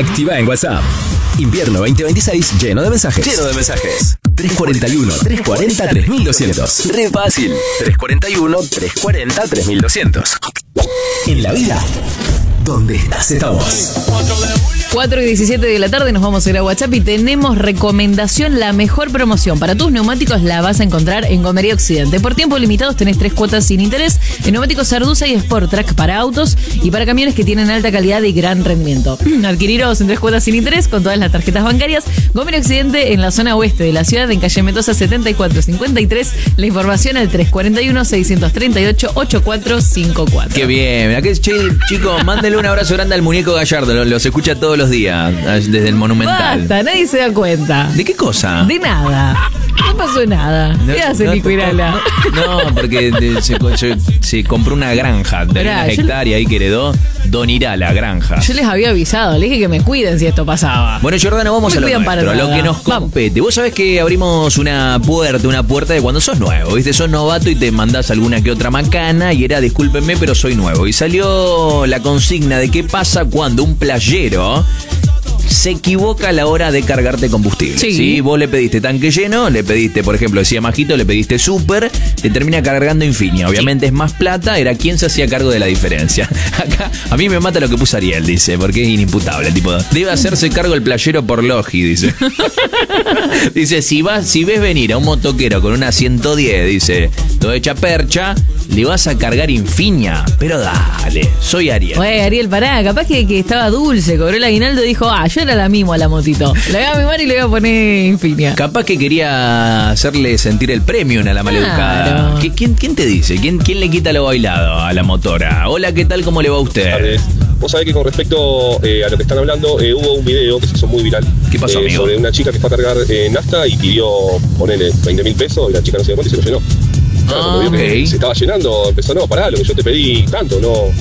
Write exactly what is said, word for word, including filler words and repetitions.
Activa en WhatsApp. Invierno veinte veintiséis lleno de mensajes. Lleno de mensajes. tres cuarenta y uno, trescientos cuarenta, tres mil doscientos. Re fácil. tres cuarenta y uno, trescientos cuarenta, tres mil doscientos. En la vida, donde estás, estamos. cuatro y diecisiete de la tarde nos vamos a ir a WhatsApp y tenemos recomendación, la mejor promoción. Para tus neumáticos la vas a encontrar en Gomería Occidente. Por tiempo limitado tenés tres cuotas sin interés en neumáticos Sardusa y Sport Track para autos y para camiones que tienen alta calidad y gran rendimiento. Adquiriros en tres cuotas sin interés con todas las tarjetas bancarias. Gomería Occidente en la zona oeste de la ciudad, en calle Metosa setenta y cuatro cincuenta y tres. La información al tres cuarenta y uno, seiscientos treinta y ocho, ochenta y cuatro cincuenta y cuatro. Qué bien. Aquel chico, mándenle un abrazo grande al muñeco Gallardo. Los, los escucha todos los días desde el Monumental. Basta, nadie se da cuenta. ¿De qué cosa? De nada. No pasó nada. No, ¿Qué hace no, Nico Irala? No, no, porque de, se, se, se compró una granja de Mirá, una hectárea ahí que heredó Don Irala, granja. Yo les había avisado, les dije que me cuiden si esto pasaba. Bueno, Jordano, vamos Me a lo cuidan para nuestro, a lo nada. que nos Vamos. compete. Vos sabés que abrimos una puerta, una puerta de cuando sos nuevo, ¿viste? Sos novato y te mandás alguna que otra macana y era, discúlpenme, pero soy nuevo. Y salió la consigna de qué pasa cuando un playero se equivoca a la hora de cargarte combustible. Sí. ¿Sí? Vos le pediste tanque lleno, le pediste, por ejemplo, decía Majito, le pediste súper, te termina cargando Infinia. Obviamente Sí. es más plata, era quien se hacía cargo de la diferencia. Acá, a mí me mata lo que puso Ariel, dice, porque es inimputable. Tipo, debe hacerse cargo el playero por Logi, dice. Dice, si vas, si ves venir a un motoquero con una ciento diez, dice, todo hecha percha, le vas a cargar Infinia. Pero dale, soy Ariel. Oye, Ariel, pará, capaz que, que estaba dulce, cobró el aguinaldo y dijo, ah, yo era la mimo a la motito. La voy a mimar y le voy a poner Infinia. Capaz que quería hacerle sentir el premium a la maleducada. Claro. ¿Qui- ¿Quién, ¿Quién te dice? ¿Quién, ¿Quién le quita lo bailado a la motora? Hola, ¿qué tal? ¿Cómo le va a usted? Tardes. Vos sabés que con respecto eh, a lo que están hablando, eh, hubo un video que se hizo muy viral. ¿Qué pasó, eh, amigo? Sobre una chica que fue a cargar eh, nafta y pidió, ponele, veinte mil pesos y la chica no se dio cuenta y se lo llenó. Claro, Ah, cuando vio que ok. se estaba llenando, empezó, no, pará, lo que yo te pedí tanto, no,